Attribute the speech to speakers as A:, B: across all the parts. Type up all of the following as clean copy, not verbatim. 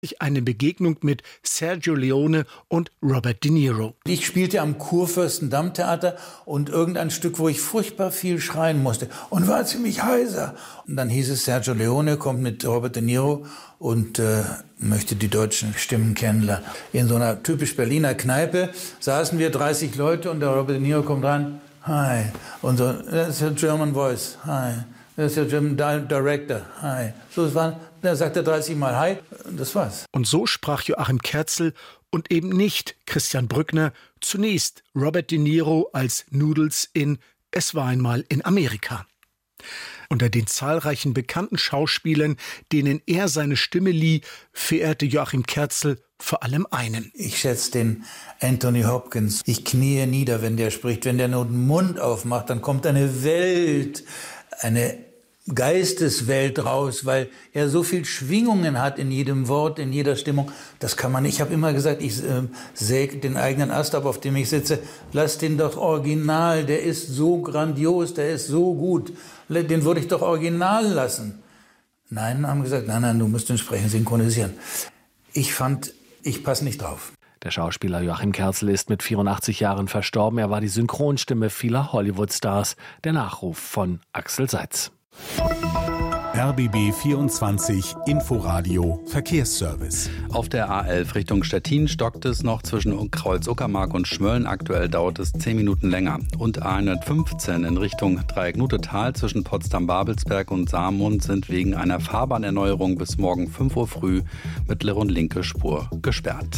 A: eine Begegnung mit Sergio Leone und Robert De Niro.
B: Ich spielte am Kurfürstendamm-Theater und irgendein Stück, wo ich furchtbar viel schreien musste und war ziemlich heiser. Und dann hieß es, Sergio Leone kommt mit Robert De Niro und möchte die deutschen Stimmen kennenlernen. In so einer typisch Berliner Kneipe saßen wir 30 Leute und der Robert De Niro kommt rein. Hi. Und so, that's your German voice. Hi. That's your German director. Hi. So, es war, da sagt er 30 Mal Hi. Und das war's.
A: Und so sprach Joachim Kerzel und eben nicht Christian Brückner zunächst Robert De Niro als Noodles in Es war einmal in Amerika. Unter den zahlreichen bekannten Schauspielern, denen er seine Stimme lieh, verehrte Joachim Kerzel vor allem einen.
B: Ich schätze den Anthony Hopkins. Ich kniee nieder, wenn der spricht. Wenn der nur den Mund aufmacht, dann kommt eine Welt, eine Geisteswelt raus, weil er so viel Schwingungen hat in jedem Wort, in jeder Stimmung. Das kann man nicht. Ich habe immer gesagt, ich säge den eigenen Ast ab, auf dem ich sitze. Lass den doch original. Der ist so grandios, der ist so gut. Den würde ich doch original lassen. Nein, haben gesagt, nein, du musst den Sprechen synchronisieren. Ich fand, ich passe nicht drauf.
C: Der Schauspieler Joachim Kerzel ist mit 84 Jahren verstorben. Er war die Synchronstimme vieler Hollywood-Stars. Der Nachruf von Axel Seitz.
D: RBB 24 Inforadio Verkehrsservice.
E: Auf der A11 Richtung Stettin stockt es noch zwischen Kreuz-Uckermark und Schmölln. Aktuell dauert es 10 Minuten länger. Und A115 in Richtung Dreieck-Nutetal zwischen Potsdam-Babelsberg und Saarmund sind wegen einer Fahrbahnerneuerung bis morgen 5 Uhr früh mittlere und linke Spur gesperrt.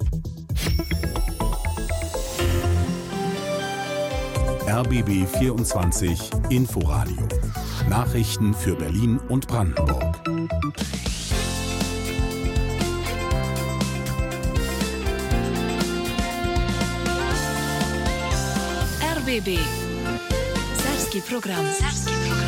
D: RBB 24 Inforadio. Nachrichten für Berlin und Brandenburg.
F: RBB. Serbski program.